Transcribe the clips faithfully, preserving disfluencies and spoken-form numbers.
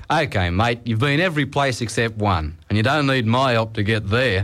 OK, mate, you've been every place except one, and you don't need my help to get there.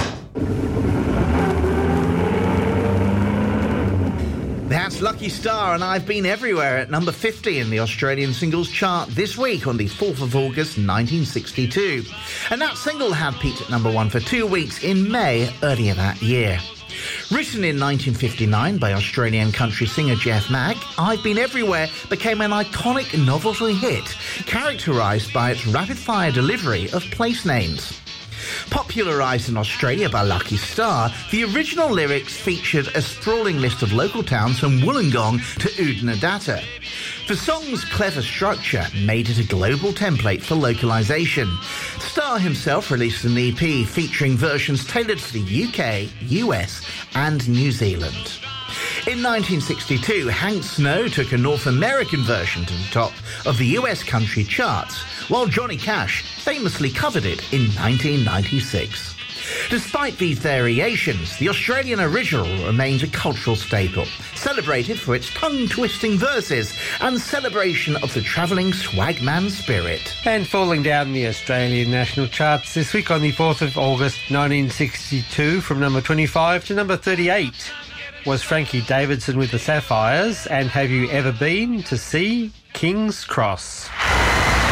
That's Lucky Star, and I've been everywhere at number fifty in the Australian singles chart this week on the fourth of August nineteen sixty-two. And that single had peaked at number one for two weeks in May earlier that year. Written in nineteen fifty-nine by Australian country singer Jeff Mack, I've Been Everywhere became an iconic novelty hit, characterised by its rapid-fire delivery of place names. Popularised in Australia by Lucky Star, the original lyrics featured a sprawling list of local towns from Wollongong to Oodnadatta. The song's clever structure made it a global template for localisation. Star himself released an E P featuring versions tailored for the U K, U S and New Zealand. In nineteen sixty-two, Hank Snow took a North American version to the top of the U S country charts, while Johnny Cash famously covered it in nineteen ninety-six. Despite these variations, the Australian original remains a cultural staple, celebrated for its tongue-twisting verses and celebration of the travelling swagman spirit. And falling down the Australian national charts this week on the fourth of August nineteen sixty-two, from number twenty-five to number thirty-eight, was Frankie Davidson with the Sapphires and Have You Ever Been to See King's Cross?